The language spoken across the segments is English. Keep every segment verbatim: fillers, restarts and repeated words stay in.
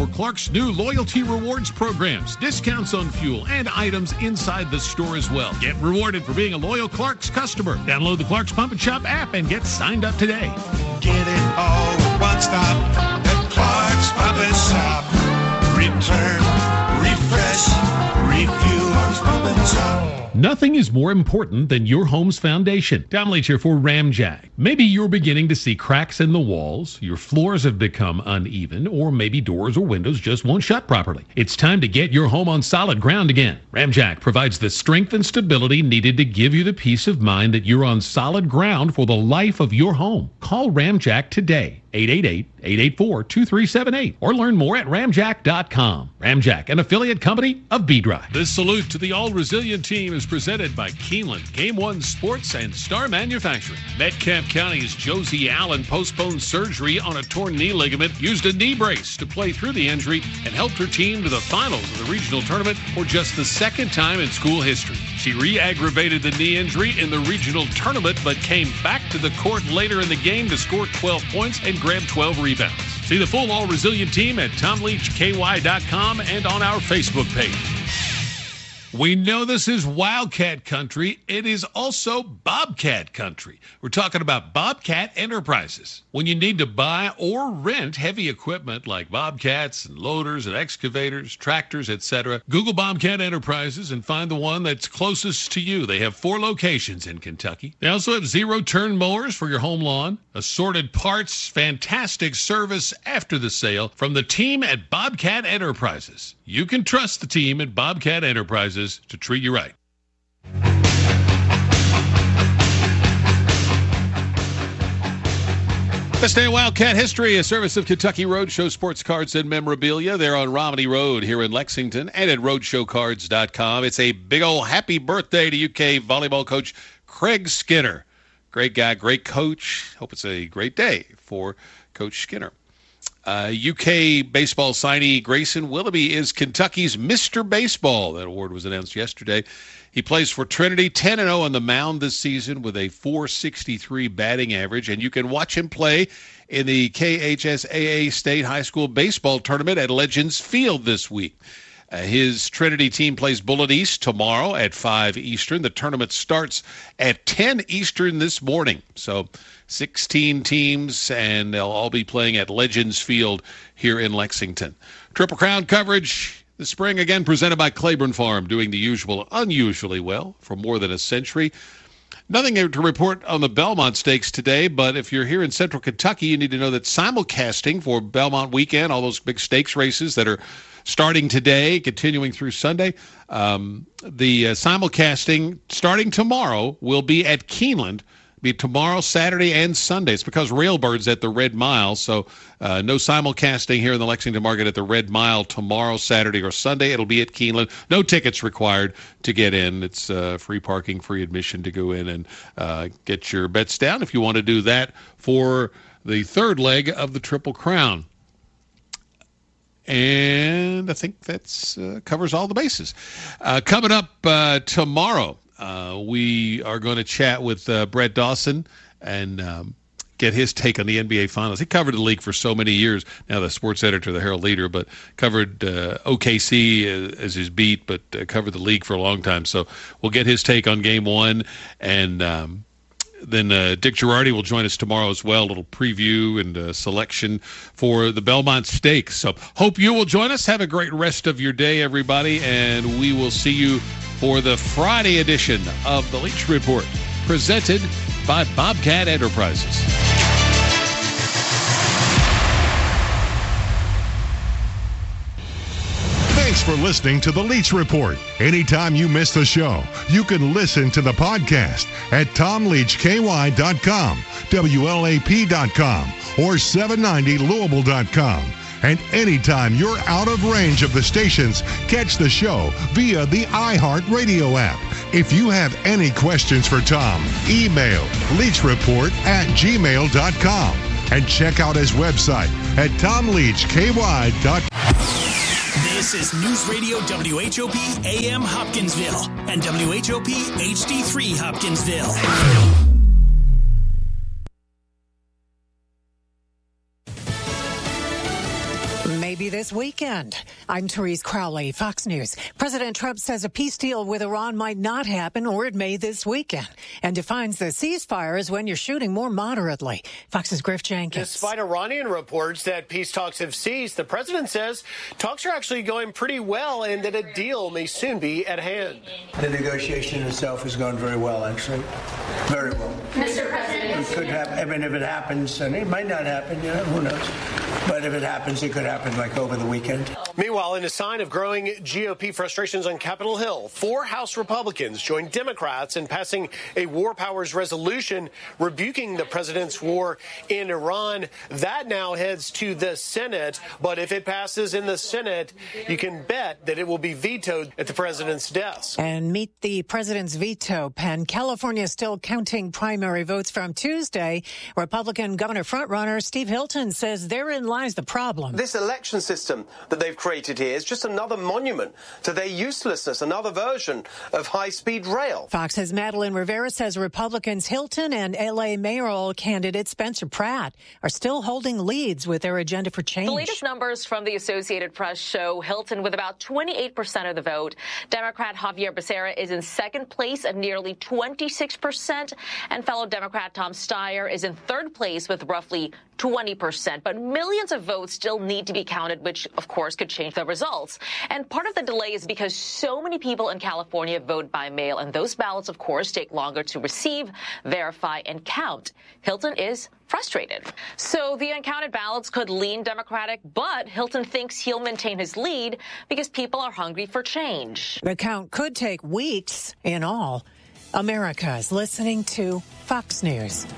for Clark's new loyalty rewards programs, discounts on fuel, and items inside the store as well. Get rewarded for being a loyal Clark's customer. Download the Clark's Pump and Shop app and get signed up today. Get it all at one stop at Clark's Pump and Shop. Return, refresh, refuel. Clark's Pump and Shop. Nothing is more important than your home's foundation. Tom Leach here for Ramjack. Maybe you're beginning to see cracks in the walls, your floors have become uneven, or maybe doors or windows just won't shut properly. It's time to get your home on solid ground again. Ramjack provides the strength and stability needed to give you the peace of mind that you're on solid ground for the life of your home. Call Ramjack today, eight eight eight, eight eight four, two three seven eight, or learn more at ramjack dot com. Ramjack, an affiliate company of B-Drive. This salute to the all-resilient team is presented by Keeneland, Game One Sports, and Star Manufacturing. Metcalf County's Josie Allen postponed surgery on a torn knee ligament, used a knee brace to play through the injury, and helped her team to the finals of the regional tournament for just the second time in school history. She re-aggravated the knee injury in the regional tournament, but came back to the court later in the game to score twelve points and grab twelve rebounds. See the full all-resilient team at tom leach k y dot com and on our Facebook page. We know this is Wildcat country. It is also Bobcat country. We're talking about Bobcat Enterprises. When you need to buy or rent heavy equipment like bobcats and loaders and excavators, tractors, et cetera, Google Bobcat Enterprises and find the one that's closest to you. They have four locations in Kentucky. They also have zero-turn mowers for your home lawn, assorted parts, fantastic service after the sale from the team at Bobcat Enterprises. You can trust the team at Bobcat Enterprises to treat you right. Best day of Wildcat history, a service of Kentucky Roadshow Sports Cards and Memorabilia. They're on Romney Road here in Lexington and at roadshow cards dot com. It's a big old happy birthday to U K volleyball coach Craig Skinner. Great guy, great coach. Hope it's a great day for Coach Skinner. Uh, U K baseball signee Grayson Willoughby is Kentucky's Mister Baseball. That award was announced yesterday. He plays for Trinity, ten and oh on the mound this season with a four sixty-three batting average, and you can watch him play in the K H S A A State High School Baseball Tournament at Legends Field this week. Uh, his Trinity team plays Bullitt East tomorrow at five Eastern. The tournament starts at ten Eastern this morning. So sixteen teams, and they'll all be playing at Legends Field here in Lexington. Triple Crown coverage this spring, again presented by Claiborne Farm, doing the usual unusually well for more than a century. Nothing to report on the Belmont Stakes today, but if you're here in Central Kentucky, you need to know that simulcasting for Belmont weekend, all those big stakes races that are starting today, continuing through Sunday, um, the uh, simulcasting starting tomorrow will be at Keeneland. Be tomorrow, Saturday, and Sunday. It's because Railbird's at the Red Mile, so uh, no simulcasting here in the Lexington Market at the Red Mile tomorrow, Saturday, or Sunday. It'll be at Keeneland. No tickets required to get in. It's uh, free parking, free admission to go in and uh, get your bets down if you want to do that for the third leg of the Triple Crown. And I think that uh, covers all the bases. Uh, coming up uh, tomorrow, Uh, we are going to chat with uh, Brett Dawson and um, get his take on the N B A Finals. He covered the league for so many years. Now the sports editor of the Herald Leader, but covered uh, O K C as, as his beat, but uh, covered the league for a long time. So we'll get his take on Game One, and um, then uh, Dick Girardi will join us tomorrow as well. A little preview and uh, selection for the Belmont Stakes. So hope you will join us. Have a great rest of your day, everybody, and we will see you for the Friday edition of the Leach Report, presented by Bobcat Enterprises. Thanks for listening to the Leach Report. Anytime you miss the show, you can listen to the podcast at tom leach k y dot com, w l a p dot com, or seven ninety louisville dot com. And anytime you're out of range of the stations, catch the show via the iHeartRadio app. If you have any questions for Tom, email leachreport at gmail dot com and check out his website at tom leach k y dot com. This is News Radio W H O P A M Hopkinsville and W H O P H D three Hopkinsville. Maybe maybe this weekend. I'm Therese Crowley, Fox News. President Trump says a peace deal with Iran might not happen, or it may this weekend, and defines the ceasefire as when you're shooting more moderately. Fox's Griff Jenkins. Despite Iranian reports that peace talks have ceased, the president says talks are actually going pretty well and that a deal may soon be at hand. The negotiation itself has gone very well, actually. Very well. Mister President. It could happen. I mean, if it happens, and it might not happen, you know, who knows? But if it happens, it could happen like over the weekend. Meanwhile, in a sign of growing G O P frustrations on Capitol Hill, four House Republicans joined Democrats in passing a war powers resolution rebuking the president's war in Iran. That now heads to the Senate. But if it passes in the Senate, you can bet that it will be vetoed at the president's desk. And meet the president's veto pen. California is still counting primary votes from Tuesday. Republican governor frontrunner Steve Hilton says therein lies the problem. This election system that they've created here is just another monument to their uselessness, another version of high-speed rail. Fox's Madeline Rivera says Republicans Hilton and L A mayoral candidate Spencer Pratt are still holding leads with their agenda for change. The latest numbers from the Associated Press show Hilton with about twenty-eight percent of the vote. Democrat Javier Becerra is in second place at nearly twenty-six percent, and fellow Democrat Tom Steyer is in third place with roughly twenty percent. But millions of votes still need to be counted, which, of course, could change the results. And part of the delay is because so many people in California vote by mail, and those ballots, of course, take longer to receive, verify, and count. Hilton is frustrated. So the uncounted ballots could lean Democratic, but Hilton thinks he'll maintain his lead because people are hungry for change. The count could take weeks in all. America is listening to Fox News.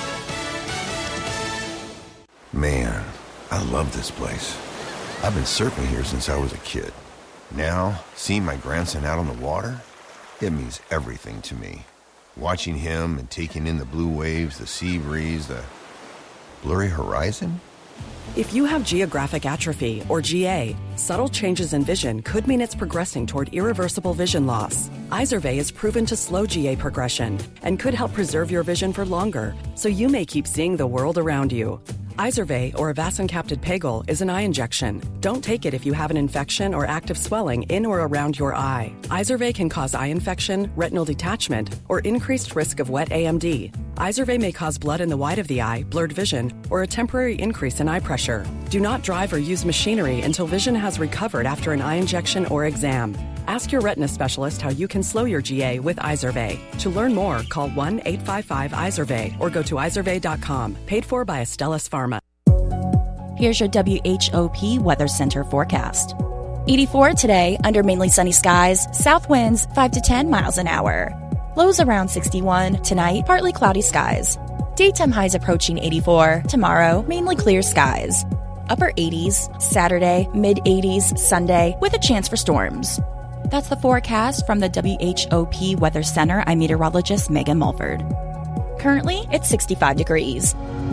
Man, I love this place. I've been surfing here since I was a kid. Now, seeing my grandson out on the water, it means everything to me. Watching him and taking in the blue waves, the sea breeze, the blurry horizon. If you have geographic atrophy, or G A, subtle changes in vision could mean it's progressing toward irreversible vision loss. Izervay is proven to slow G A progression and could help preserve your vision for longer, so you may keep seeing the world around you. Izervay, or avacincaptad pegol, is an eye injection. Don't take it if you have an infection or active swelling in or around your eye. Izervay can cause eye infection, retinal detachment, or increased risk of wet A M D. Izervay may cause blood in the white of the eye, blurred vision, or a temporary increase in eye pressure. Do not drive or use machinery until vision has recovered after an eye injection or exam. Ask your retina specialist how you can slow your G A with Izervay. To learn more, call one eight five five Izervay or go to izervay dot com. Paid for by Astellas Pharma. Here's your W H O P Weather Center forecast. eighty-four today, under mainly sunny skies, south winds five to ten miles an hour. Lows around sixty-one, tonight partly cloudy skies. Daytime highs approaching eighty-four, tomorrow mainly clear skies. Upper eighties, Saturday, mid eighties, Sunday, with a chance for storms. That's the forecast from the W H O P Weather Center. I'm meteorologist Megan Mulford. Currently, it's sixty-five degrees.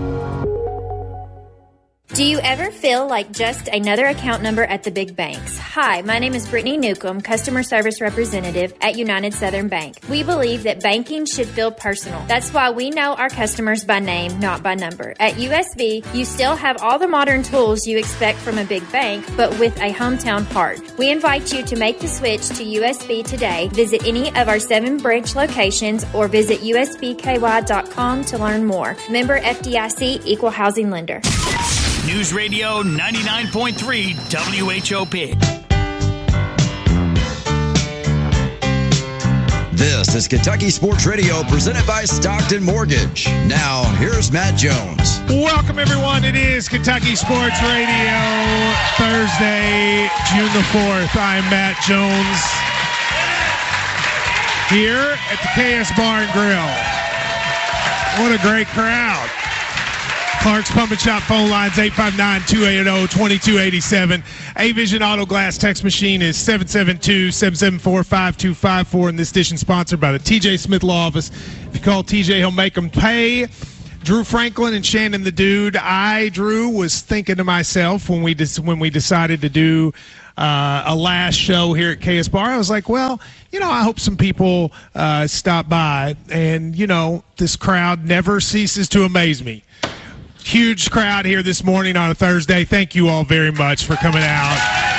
Do you ever feel like just another account number at the big banks? Hi, my name is Brittany Newcomb, Customer Service Representative at United Southern Bank. We believe that banking should feel personal. That's why we know our customers by name, not by number. At U S B, you still have all the modern tools you expect from a big bank, but with a hometown heart. We invite you to make the switch to U S B today. Visit any of our seven branch locations or visit U S B K Y dot com to learn more. Member F D I C, Equal Housing Lender. News Radio ninety-nine point three W H O P. This is Kentucky Sports Radio presented by Stockton Mortgage. Now, here's Matt Jones. Welcome, everyone. It is Kentucky Sports Radio, Thursday, June the fourth. I'm Matt Jones here at the K S Bar and Grill. What a great crowd. Clark's Pump and Shop phone lines, eight five nine, two eight zero, two two eight seven. A-Vision Auto Glass text machine is seven seven two, seven seven four, five two five four. And this edition sponsored by the T J Smith Law Office. If you call T J, he'll make them pay. Drew Franklin and Shannon the Dude. I, Drew, was thinking to myself when we des- when we decided to do uh, a last show here at K S Bar, I was like, well, you know, I hope some people uh, stop by. And, you know, this crowd never ceases to amaze me. huge crowd here this morning on a Thursday. Thank you all very much for coming out.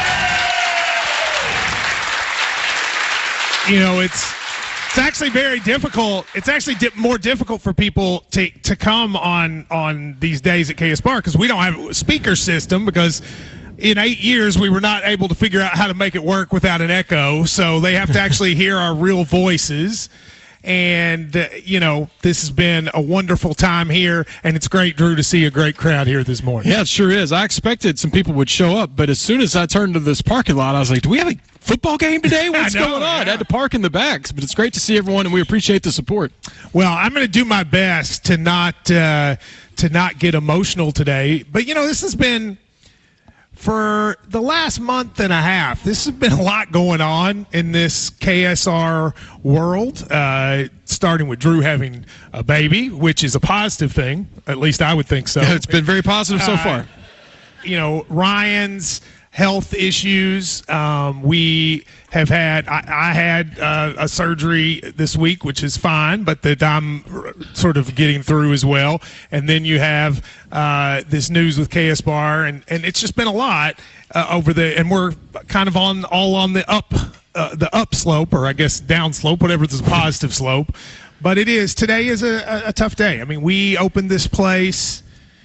You know, it's it's actually very difficult. It's actually di- more difficult for people to to come on on these days at K S Bar because we don't have a speaker system because in eight years we were not able to figure out how to make it work without an echo. So they have to actually hear our real voices. And, uh, you know, this has been a wonderful time here, and it's great, Drew, to see a great crowd here this morning. Yeah, it sure is. I expected some people would show up, but as soon as I turned to this parking lot, I was like, do we have a football game today? What's know, going on? Yeah. I had to park in the backs, but it's great to see everyone, and we appreciate the support. Well, I'm going to do my best to not uh, to not get emotional today, but, you know, this has been – for the last month and a half, this has been a lot going on in this K S R world, uh, starting with Drew having a baby, which is a positive thing. At least I would think so. Yeah, it's been very positive so far. Uh, you know, Ryan's health issues. Um, we have had, I, I had uh, a surgery this week, which is fine, but that I'm sort of getting through as well. And then you have uh, this news with K S Bar, and, and it's just been a lot uh, over the, and we're kind of on all on the up, uh, the up slope, or I guess down slope, whatever the positive slope. But it is, today is a, a, a tough day. I mean, we opened this place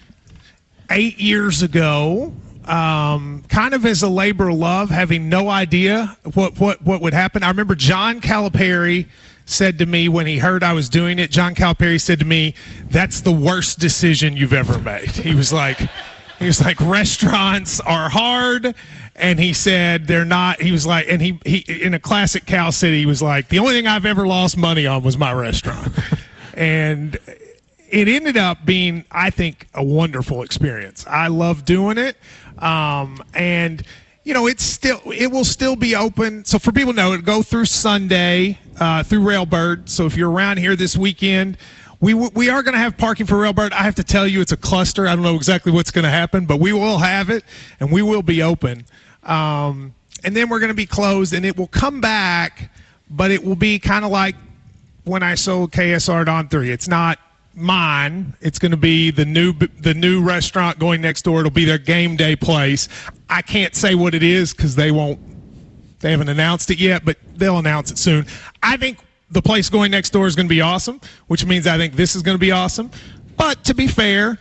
eight years ago. Um, kind of as a labor of love, having no idea what, what, what would happen. I remember John Calipari said to me when he heard I was doing it, John Calipari said to me, that's the worst decision you've ever made. He was like, he was like, restaurants are hard. And he said they're not, he was like, and he, he, in a classic Cal City, he was like, the only thing I've ever lost money on was my restaurant. And it ended up being, I think, a wonderful experience. I love doing it. Um, and, you know, it's still, it will still be open. So for people to know, it'll go through Sunday, uh, through Railbird. So if you're around here this weekend, we, we are going to have parking for Railbird. I have to tell you, it's a cluster. I don't know exactly what's going to happen, but we will have it and we will be open. Um, and then we're going to be closed and it will come back, but it will be kind of like when I sold K S R on three. It's not mine. It's going to be the new the new restaurant going next door. It'll be their game day place. I can't say what it is because they won't. They haven't announced it yet, but they'll announce it soon. I think the place going next door is going to be awesome, which means I think this is going to be awesome. But to be fair,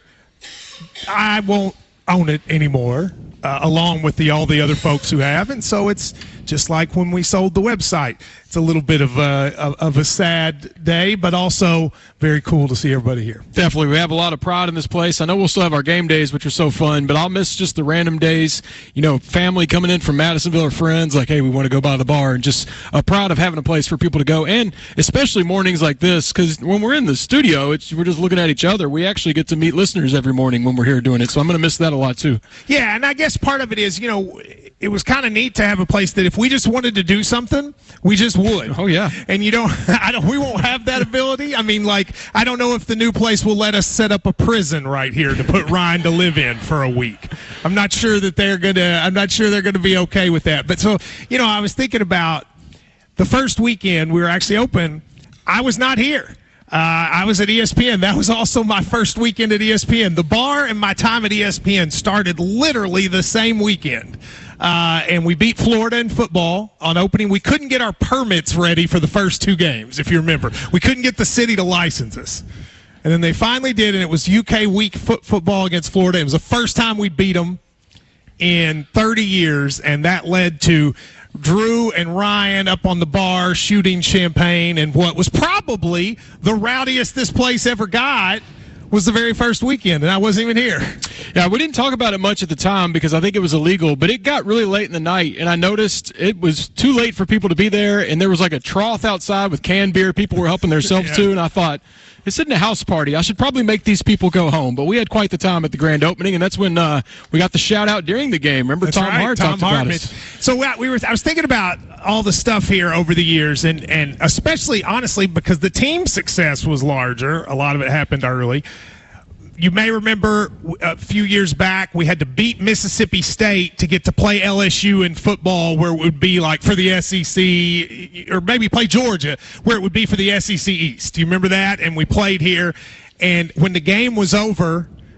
I won't own it anymore, uh, along with the all the other folks who have, and so it's just like when we sold the website. It's a little bit of a, of a sad day, but also very cool to see everybody here. Definitely. We have a lot of pride in this place. I know we'll still have our game days, which are so fun, but I'll miss just the random days, you know, family coming in from Madisonville or friends, like, hey, we want to go by the bar, and just uh, proud of having a place for people to go, and especially mornings like this, because when we're in the studio, it's we're just looking at each other. We actually get to meet listeners every morning when we're here doing it, so I'm going to miss that a lot, too. Yeah, and I guess part of it is, you know, it was kind of neat to have a place that if we just wanted to do something, we just would. Oh, yeah. And you don't, I don't, we won't have that ability. I mean, like, I don't know if the new place will let us set up a prison right here to put Ryan to live in for a week. I'm not sure that they're going to, I'm not sure they're going to be okay with that. But so, you know, I was thinking about the first weekend we were actually open. I was not here. Uh, I was at E S P N. That was also my first weekend at E S P N. The bar and my time at E S P N started literally the same weekend. Uh, and we beat Florida in football on opening. We couldn't get our permits ready for the first two games, if you remember. We couldn't get the city to license us. And then they finally did, and it was U K week foot football against Florida. It was the first time we beat them in thirty years, and that led to Drew and Ryan up on the bar shooting champagne, and what was probably the rowdiest this place ever got was the very first weekend, and I wasn't even here. Yeah, we didn't talk about it much at the time because I think it was illegal, but it got really late in the night, and I noticed it was too late for people to be there, and there was like a trough outside with canned beer people were helping themselves yeah. to, and I thought, this isn't a house party. I should probably make these people go home. But we had quite the time at the grand opening, and that's when uh, we got the shout-out during the game. Remember that's Tom right. Hart Tom talked Hart, about us. So we were. I was thinking about all the stuff here over the years, and, and especially, honestly, because the team success was larger. A lot of it happened early. You may remember a few years back, we had to beat Mississippi State to get to play L S U in football, where it would be like for the S E C, or maybe play Georgia, where it would be for the S E C East. Do you remember that? And we played here. And when the game was over,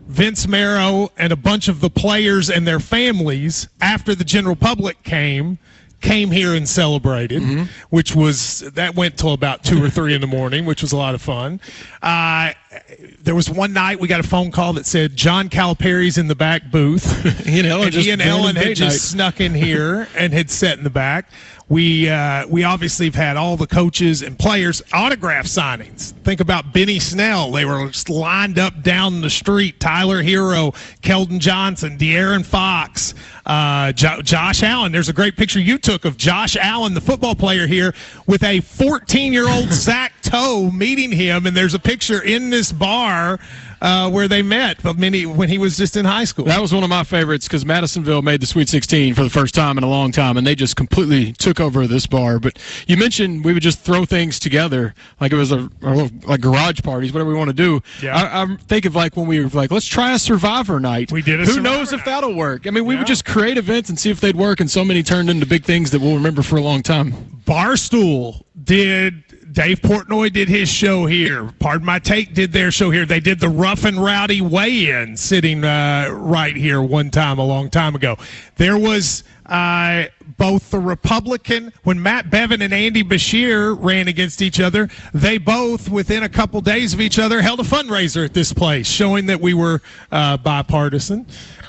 Vince Marrow and a bunch of the players and their families, after the general public came, came here and celebrated, mm-hmm. which was, that went till about two or three in the morning, which was a lot of fun. Uh, there was one night we got a phone call that said John Calipari's in the back booth. you know, and just he and Ellen had just night. snuck in here and had sat in the back. We uh, we obviously have had all the coaches and players autograph signings. Think about Benny Snell. They were just lined up down the street. Tyler Hero, Keldon Johnson, De'Aaron Fox, uh, jo- Josh Allen. There's a great picture you took of Josh Allen, the football player here, with a fourteen-year-old Zach Toe meeting him. And there's a picture in this bar Uh, where they met but many, when he was just in high school. That was one of my favorites because Madisonville made the Sweet sixteen for the first time in a long time, and they just completely took over this bar. But you mentioned we would just throw things together like it was a, a like garage parties, whatever we want to do. Yeah. I, I'm thinking like when we were like, let's try a Survivor night. We did a Who Survivor knows night. if that'll work? I mean, we Yeah. would just create events and see if they'd work, and so many turned into big things that we'll remember for a long time. Barstool did, Dave Portnoy did his show here. Pardon My Take did their show here. They did the Rough and Rowdy weigh-in sitting uh, right here one time a long time ago. There was uh, both the Republican, when Matt Bevin and Andy Bashir ran against each other, they both, within a couple days of each other, held a fundraiser at this place, showing that we were uh, bipartisan.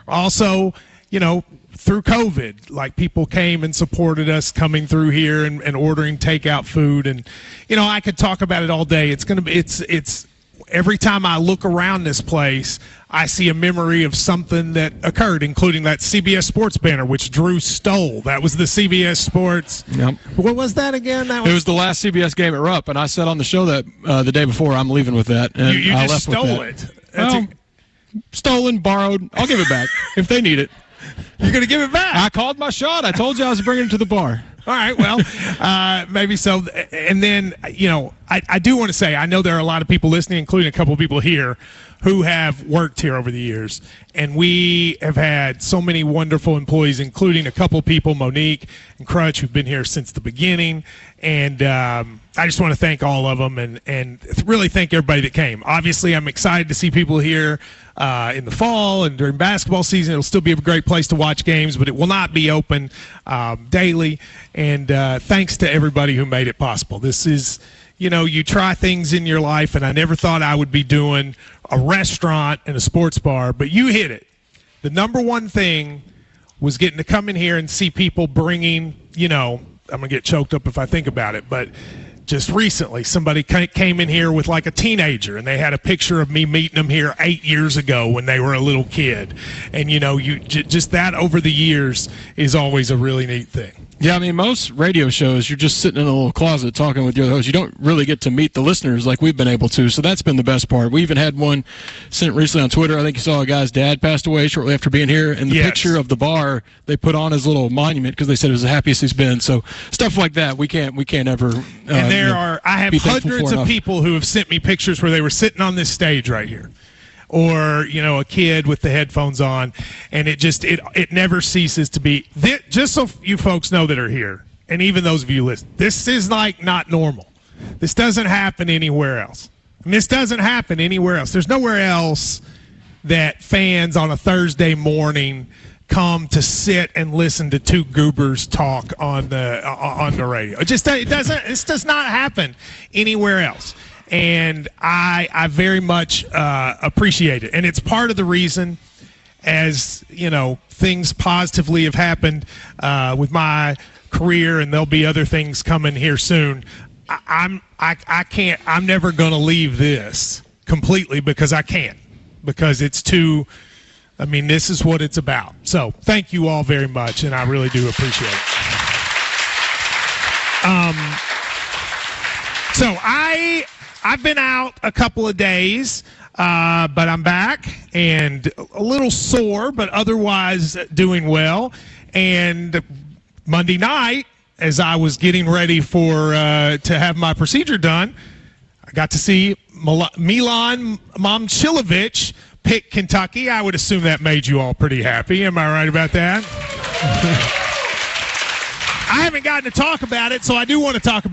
Also, you know, through COVID, like people came and supported us coming through here and, and ordering takeout food. And, you know, I could talk about it all day. It's going to be, it's, it's, every time I look around this place, I see a memory of something that occurred, including that C B S Sports banner, which Drew stole. That was the C B S Sports. Yep. What was that again? That was, It was the last C B S game at Rupp, and I said on the show that uh, the day before I'm leaving with that. And you, you I just left stole with that. it. That's Well, a, stolen, borrowed. I'll give it back if they need it. you're going to give it back. I called my shot. I told you I was bringing it to the bar. All right, well, uh, maybe so. And then, you know, I, I do want to say, I know there are a lot of people listening, including a couple of people here, who have worked here over the years. And we have had so many wonderful employees, including a couple of people, Monique and Crutch, who've been here since the beginning. And um, I just want to thank all of them and, and really thank everybody that came. Obviously, I'm excited to see people here uh, in the fall and during basketball season. It'll still be a great place to watch games, but it will not be open um, daily. And uh, thanks to everybody who made it possible. This is, you know, you try things in your life, and I never thought I would be doing a restaurant and a sports bar, but you hit it. The number one thing was getting to come in here and see people bringing, you know, I'm going to get choked up if I think about it, but just recently somebody came in here with like a teenager, and they had a picture of me meeting them here eight years ago when they were a little kid. And, you know, you j- just that over the years is always a really neat thing. Yeah, I mean, most radio shows, you're just sitting in a little closet talking with your host. You don't really get to meet the listeners like we've been able to, so that's been the best part. We even had one sent recently on Twitter. I think you saw a guy's dad passed away shortly after being here, and the Yes. picture of the bar they put on his little monument because they said it was the happiest he's been. So stuff like that, we can't we can't ever. Uh, And there you know, are, I have be thankful hundreds for of enough. people who have sent me pictures where they were sitting on this stage right here. Or, you know, a kid with the headphones on, and it just, it it never ceases to be, this, just so you folks know that are here, and even those of you listening, this is like not normal. This doesn't happen anywhere else. And this doesn't happen anywhere else. There's nowhere else that fans on a Thursday morning come to sit and listen to two goobers talk on the on the radio. It just it doesn't. This does not happen anywhere else. And I I very much uh, appreciate it. And it's part of the reason, as you know, things positively have happened uh, with my career, and there'll be other things coming here soon. I, I'm I I can't. I'm never going to leave this completely because I can't. Because it's too. I mean, this is what it's about. So thank you all very much, and I really do appreciate it. Um. So I. I've been out a couple of days, uh, but I'm back and a little sore, but otherwise doing well. And Monday night, as I was getting ready for uh, to have my procedure done, I got to see Mil- Milan Momcilovic pick Kentucky. I would assume that made you all pretty happy. Am I right about that? I haven't gotten to talk about it, so I do want to talk about it.